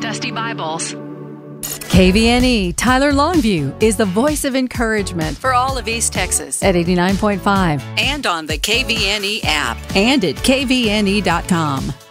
Dusty Bibles. KVNE Tyler Longview is the voice of encouragement for all of East Texas at 89.5 and on the KVNE app and at kvne.com.